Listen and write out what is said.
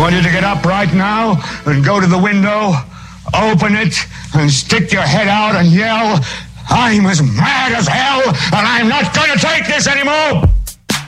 want you to get up right now and go to the window, open it, and stick your head out and yell, "I'm as mad as hell, and I'm not going to take this anymore!"